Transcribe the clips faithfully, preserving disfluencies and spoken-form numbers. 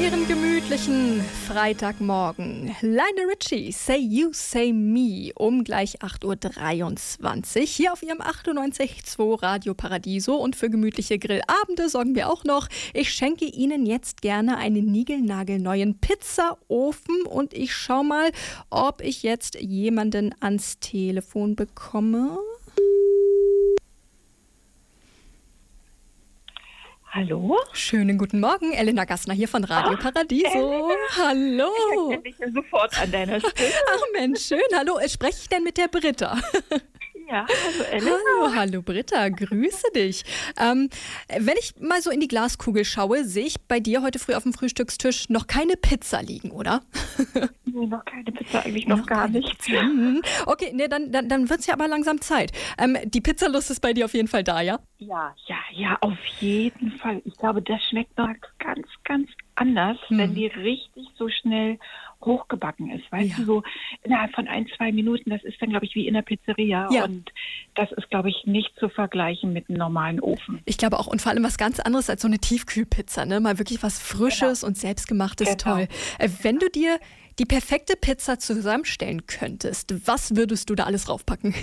schönen, gemütlichen Freitagmorgen. Lionel Richie, Say You, Say Me, um gleich acht Uhr dreiundzwanzig hier auf ihrem achtundneunzig Komma zwei Radio Paradiso. Und für gemütliche Grillabende sorgen wir auch noch. Ich schenke Ihnen jetzt gerne einen niegelnagelneuen Pizzaofen und ich schau mal, ob ich jetzt jemanden ans Telefon bekomme. Hallo? Schönen guten Morgen, Elena Gassner hier von Radio Ach, Paradiso. Elena. Hallo. Ich erkenne dich ja sofort an deiner Stimme. Ach Mensch, schön. Hallo, spreche ich denn mit der Britta? Ja, hallo Elena. Hallo, hallo Britta, grüße dich. Ähm, wenn ich mal so in die Glaskugel schaue, sehe ich bei dir heute früh auf dem Frühstückstisch noch keine Pizza liegen, oder? Nee, noch keine Pizza, eigentlich noch, Noch gar keine nicht. Pizza. Mhm. Okay, nee, dann, dann, dann wird es ja aber langsam Zeit. Ähm, die Pizzalust ist bei dir auf jeden Fall da, ja? Ja, ja, ja, auf jeden Fall. Ich glaube, das schmeckt noch ganz, ganz anders, Hm. wenn die richtig so schnell hochgebacken ist. Weißt Ja. du, so innerhalb von ein, zwei Minuten, das ist dann, glaube ich, wie in der Pizzeria. Ja. Und das ist, glaube ich, nicht zu vergleichen mit einem normalen Ofen. Ich glaube auch, und vor allem was ganz anderes als so eine Tiefkühlpizza, ne? Mal wirklich was Frisches und Selbstgemachtes, Genau. toll. Äh, wenn du dir die perfekte Pizza zusammenstellen könntest, was würdest du da alles draufpacken?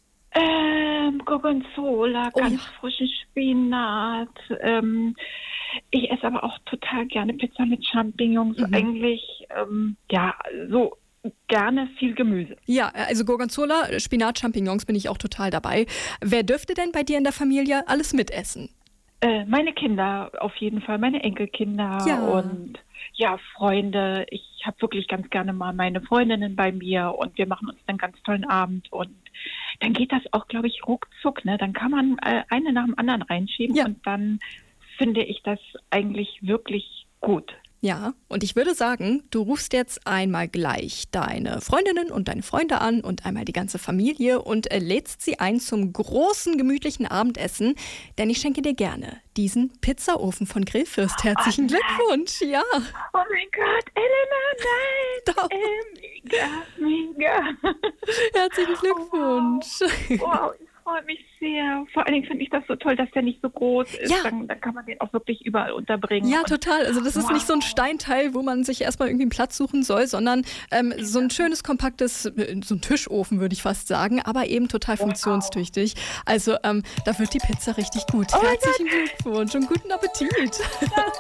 Ähm, Gorgonzola, Oh ganz ja. frischen Spinat. Ähm, ich esse aber auch total gerne Pizza mit Champignons. Mhm. Eigentlich, ähm, ja, so gerne viel Gemüse. Ja, also Gorgonzola, Spinat, Champignons bin ich auch total dabei. Wer dürfte denn bei dir in der Familie alles mitessen? Äh, meine Kinder auf jeden Fall, meine Enkelkinder Ja. und ja, Freunde. Ich habe wirklich ganz gerne mal meine Freundinnen bei mir und wir machen uns einen ganz tollen Abend und dann geht das auch, glaube ich, ruckzuck. Ne? Dann kann man äh, eine nach dem anderen reinschieben Ja. und dann finde ich das eigentlich wirklich gut. Ja, und ich würde sagen, du rufst jetzt einmal gleich deine Freundinnen und deine Freunde an und einmal die ganze Familie und äh, lädst sie ein zum großen, gemütlichen Abendessen, denn ich schenke dir gerne diesen Pizzaofen von Grillfürst. Herzlichen Oh nein. Glückwunsch, ja. Oh mein Gott, Elena, nein! Doch. Äh, mega, mega. Herzlichen Glückwunsch. Wow, ich freue mich sehr. Vor allen Dingen finde ich das so toll, dass der nicht so groß ist. Ja. Dann, dann kann man den auch wirklich überall unterbringen. Ja, Und total. Also das ist wow. nicht so ein Steinteil, wo man sich erstmal irgendwie einen Platz suchen soll, sondern ähm, so ein schönes, kompaktes, äh, so ein Tischofen, würde ich fast sagen, aber eben total Wow. funktionstüchtig. Also ähm, da wird die Pizza richtig gut. Oh mein Herzlichen Glückwunsch und guten Appetit.